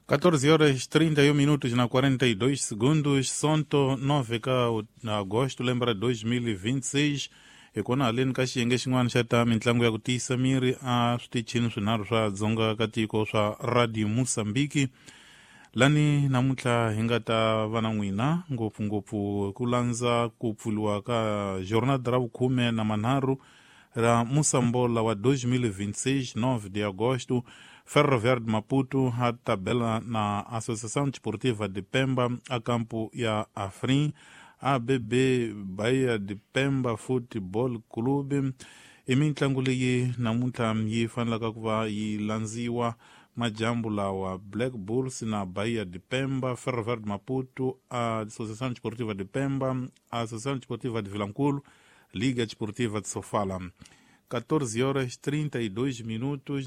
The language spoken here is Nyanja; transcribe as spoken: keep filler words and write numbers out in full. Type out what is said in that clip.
catorze horas trinta e um minutos na quarenta e dois segundos, Sonto nove ka agosto, lembra dois mil e vinte e seis. E kona aleni ka xiyenge xin'wana xa ta mitlangu ya ku tiyisa miri a switichini swinharhu swa dzonga ka tiko swa Radio Mosambiki. Lani namuntlha hi nga ta va na n'wina ngopfungopfu ku landza ku pfuliwa ka jornada ra vukhume na manharhu ra Musambola wa dois mil e vinte e seis, nove de agosto. Ferroviário de Maputo a tabela na Associação Desportiva de Pemba a campo ya Afrim, A B B Bahia de Pemba Football Clube. I mitlangu leyi namuntlha yi fanelaka ku va yi landziwa majambu lawa Black Bulls na Bahia de Pemba, Ferroviário de Maputo, a Associação Desportiva de Pemba, a Associação Desportiva de Vilanculo, Liga Desportiva de Sofala. catorze horas trinta e dois minutos